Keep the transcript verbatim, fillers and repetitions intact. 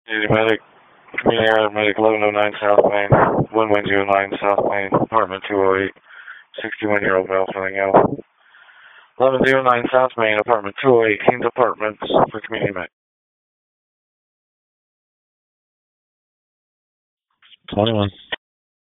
Community Medic, Community Area Medic eleven oh nine South Main, one one zero nine South Main, apartment two oh eight, sixty-one-year-old male filling out. eleven oh nine South Main, apartment two oh eight, Kings Apartments for Community Medic. twenty-one.